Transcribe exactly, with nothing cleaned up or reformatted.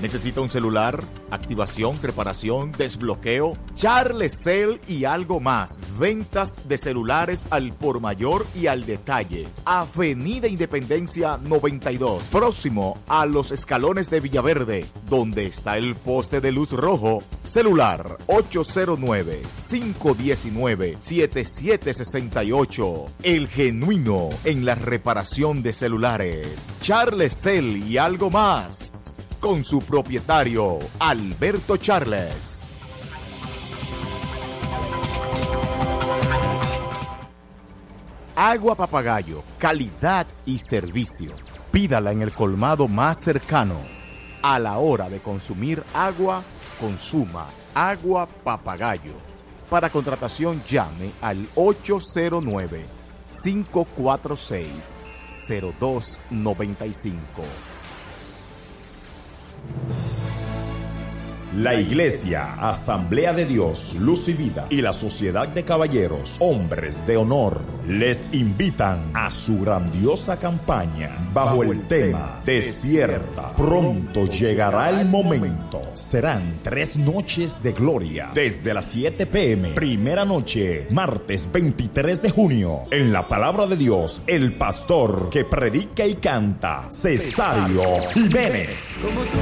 ¿Necesita un celular? Activación, reparación, desbloqueo. Charlecel y algo más. Ventas de celulares al por mayor y al detalle. Avenida Independencia noventa y dos, próximo a los escalones de Villaverde, donde está el poste de luz rojo. Celular ocho cero nueve, cinco uno nueve, siete siete seis ocho. El genuino en la reparación de celulares. Charlecel y algo más. Con su propietario, Alberto Charles. Agua Papagayo, calidad y servicio. Pídala en el colmado más cercano. A la hora de consumir agua, consuma Agua Papagayo. Para contratación llame al ocho cero nueve, cinco cuatro seis, cero dos nueve cinco. La Iglesia, Asamblea de Dios, Luz y Vida y la Sociedad de Caballeros, Hombres de Honor, les invitan a su grandiosa campaña bajo el tema Despierta, pronto llegará el momento. Serán tres noches de gloria desde las siete pe eme, primera noche, martes veintitrés de junio. En la palabra de Dios, el pastor que predica y canta, Cesario Jiménez.